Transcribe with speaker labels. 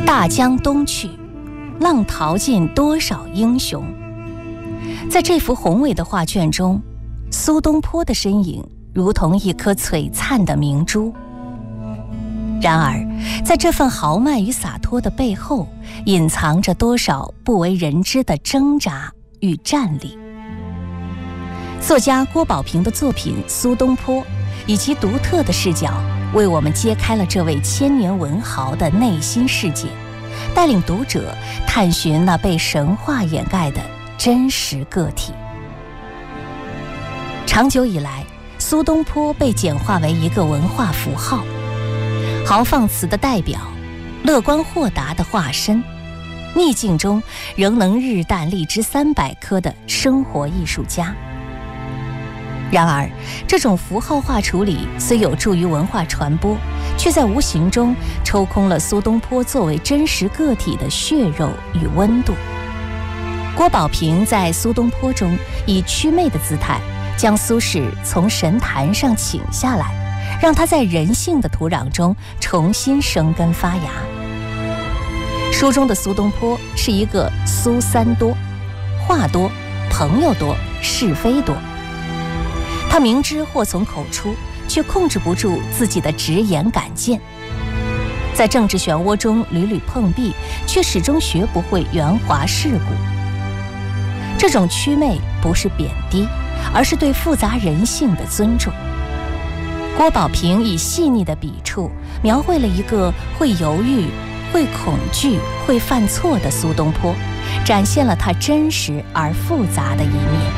Speaker 1: 大江东去，浪淘尽多少英雄。在这幅宏伟的画卷中，苏东坡的身影如同一颗璀璨的明珠。然而，在这份豪迈与洒脱的背后，隐藏着多少不为人知的挣扎与战栗。作家郭宝平的作品《苏东坡》，以其独特的视角，为我们揭开了这位千年文豪的内心世界，带领读者探寻那被神话掩盖的真实个体。长久以来，苏东坡被简化为一个文化符号，豪放词的代表，乐观豁达的化身，逆境中仍能日啖荔枝300颗的生活艺术家。然而，这种符号化处理虽有助于文化传播，却在无形中抽空了苏东坡作为真实个体的血肉与温度。郭宝平在苏东坡中以祛魅的姿态，将苏轼从神坛上请下来，让他在人性的土壤中重新生根发芽。书中的苏东坡是一个苏三多，话多，朋友多，是非多。他明知祸从口出，却控制不住自己的直言敢谏，在政治漩涡中屡屡碰壁，却始终学不会圆滑世故。这种祛魅不是贬低，而是对复杂人性的尊重。郭宝平以细腻的笔触描绘了一个会犹豫、会恐惧、会犯错的苏东坡，展现了他真实而复杂的一面。